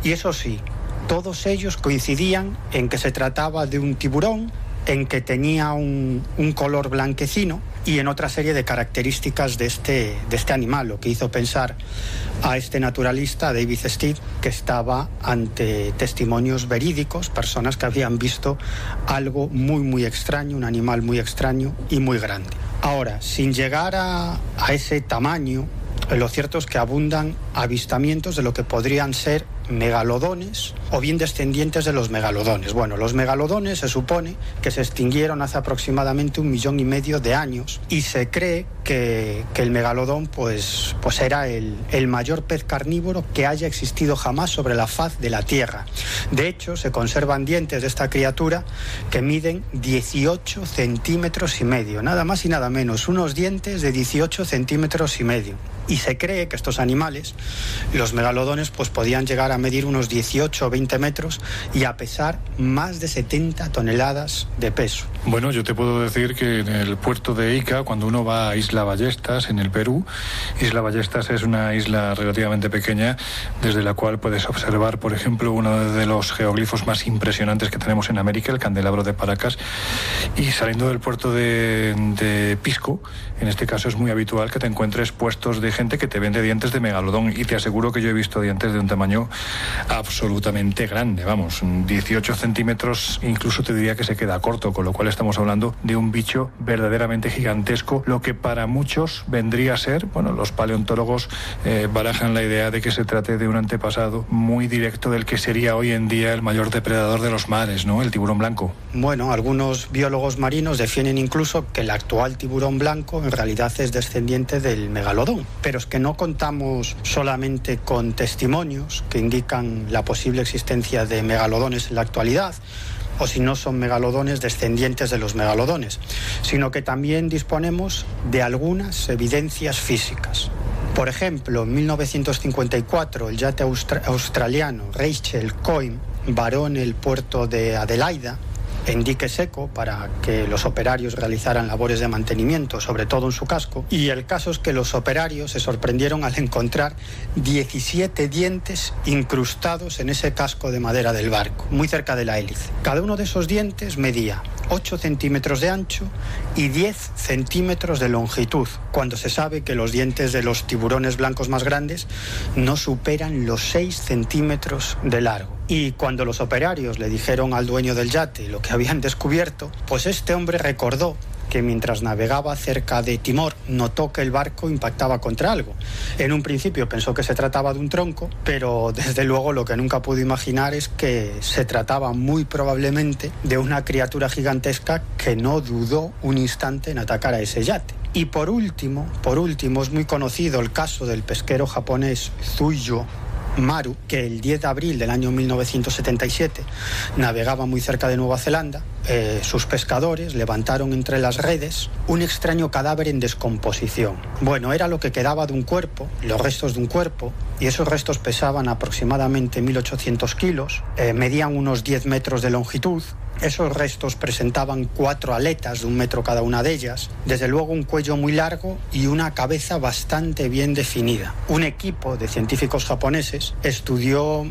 Y eso sí, todos ellos coincidían en que se trataba de un tiburón, en que tenía un color blanquecino y en otra serie de características de este animal, lo que hizo pensar a este naturalista, David Stead, que estaba ante testimonios verídicos, personas que habían visto algo muy, muy extraño, un animal muy extraño y muy grande. Ahora, sin llegar a ese tamaño, lo cierto es que abundan avistamientos de lo que podrían ser megalodones o bien descendientes de los megalodones. Bueno, los megalodones se supone que se extinguieron hace aproximadamente 1,5 millones de años y se cree que el megalodón pues era el mayor pez carnívoro que haya existido jamás sobre la faz de la Tierra. De hecho, se conservan dientes de esta criatura que miden 18 centímetros y medio, nada más y nada menos, unos dientes de 18 centímetros y medio. Y se cree que estos animales, los megalodones, pues podían llegar a medir unos 18 o 20 metros y a pesar más de 70 toneladas de peso. Bueno, yo te puedo decir que en el puerto de Ica, cuando uno va a Isla Ballestas, en el Perú, Isla Ballestas es una isla relativamente pequeña, desde la cual puedes observar, por ejemplo, uno de los geoglifos más impresionantes que tenemos en América, el candelabro de Paracas, y saliendo del puerto de Pisco, en este caso es muy habitual que te encuentres puestos de gente que te vende dientes de megalodón, y te aseguro que yo he visto dientes de un tamaño absolutamente grande, vamos, 18 centímetros, incluso te diría que se queda corto, con lo cual estamos hablando de un bicho verdaderamente gigantesco, lo que para muchos vendría a ser, bueno, los paleontólogos barajan la idea de que se trate de un antepasado muy directo del que sería hoy en día el mayor depredador de los mares, ¿no? El tiburón blanco. Bueno, algunos biólogos marinos defienden incluso que el actual tiburón blanco en realidad es descendiente del megalodón, pero es que no contamos solamente con testimonios que indican la posible existencia de megalodones en la actualidad, o si no son megalodones descendientes de los megalodones, sino que también disponemos de algunas evidencias físicas. Por ejemplo, en 1954, el yate australiano Rachel Coyne varó en el puerto de Adelaida, en dique seco, para que los operarios realizaran labores de mantenimiento, sobre todo en su casco. Y el caso es que los operarios se sorprendieron al encontrar 17 dientes incrustados en ese casco de madera del barco, muy cerca de la hélice. Cada uno de esos dientes medía 8 centímetros de ancho y 10 centímetros de longitud, cuando se sabe que los dientes de los tiburones blancos más grandes no superan los 6 centímetros de largo. Y cuando los operarios le dijeron al dueño del yate lo que habían descubierto, pues este hombre recordó que mientras navegaba cerca de Timor notó que el barco impactaba contra algo. En un principio pensó que se trataba de un tronco, pero desde luego lo que nunca pudo imaginar es que se trataba muy probablemente de una criatura gigantesca que no dudó un instante en atacar a ese yate. Y por último, es muy conocido el caso del pesquero japonés Tsuyo Maru, que el 10 de abril del año 1977 navegaba muy cerca de Nueva Zelanda. Sus pescadores levantaron entre las redes un extraño cadáver en descomposición. Bueno, era lo que quedaba de un cuerpo, los restos de un cuerpo, y esos restos pesaban aproximadamente 1.800 kilos, medían unos 10 metros de longitud. Esos restos presentaban 4 aletas de 1 metro cada una de ellas, desde luego un cuello muy largo y una cabeza bastante bien definida. Un equipo de científicos japoneses estudió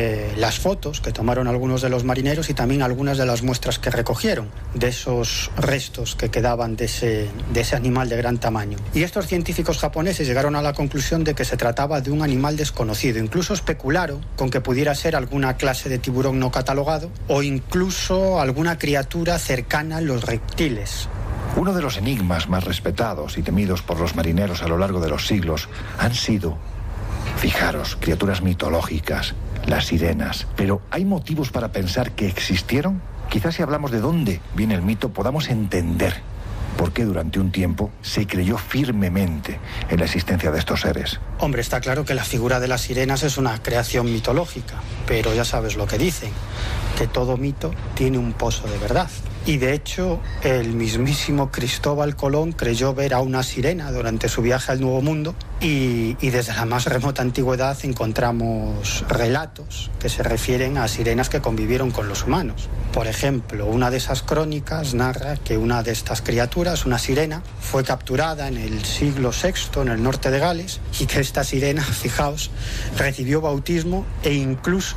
las fotos que tomaron algunos de los marineros y también algunas de las muestras que recogieron de esos restos que quedaban de ese animal de gran tamaño. Y estos científicos japoneses llegaron a la conclusión de que se trataba de un animal desconocido. Incluso especularon con que pudiera ser alguna clase de tiburón no catalogado o incluso alguna criatura cercana a los reptiles. Uno de los enigmas más respetados y temidos por los marineros a lo largo de los siglos han sido, fijaros, criaturas mitológicas, las sirenas. Pero ¿hay motivos para pensar que existieron? Quizás si hablamos de dónde viene el mito podamos entender por qué durante un tiempo se creyó firmemente en la existencia de estos seres. Hombre, está claro que la figura de las sirenas es una creación mitológica, pero ya sabes lo que dicen, que todo mito tiene un pozo de verdad. Y de hecho, el mismísimo Cristóbal Colón creyó ver a una sirena durante su viaje al Nuevo Mundo y desde la más remota antigüedad encontramos relatos que se refieren a sirenas que convivieron con los humanos. Por ejemplo, una de esas crónicas narra que una de estas criaturas, una sirena, fue capturada en el siglo VI en el norte de Gales y que esta sirena, fijaos, recibió bautismo e incluso